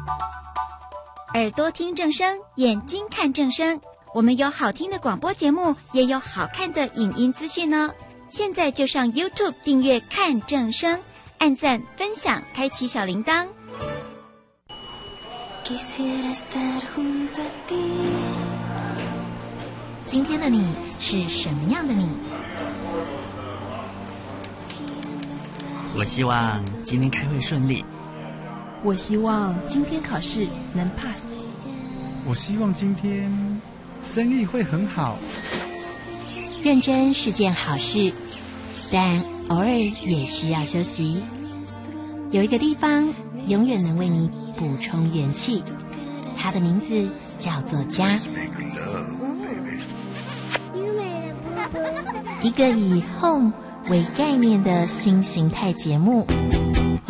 耳朵听正声，眼睛看正声。我们有好听的广播节目，也有好看的影音资讯哦。现在就上 YouTube 订阅看正声，按赞分享，开启小铃铛。 今天的你是什么样的你？ 我希望今天开会顺利。 我希望今天考试能 pass。 我希望今天生意会很好。 认真是件好事，但偶尔也需要休息。有一个地方永远能为你补充元气，它的名字叫做家。一个以 home 为概念的新形态节目。